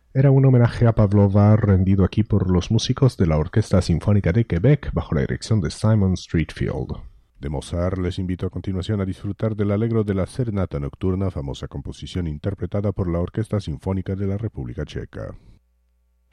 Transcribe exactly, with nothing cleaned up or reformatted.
Era un homenaje a Pavlova rendido aquí por los músicos de la Orquesta Sinfónica de Quebec bajo la dirección de Simon Streetfield. De Mozart les invito a continuación a disfrutar del Allegro de la Serenata Nocturna, famosa composición interpretada por la Orquesta Sinfónica de la República Checa.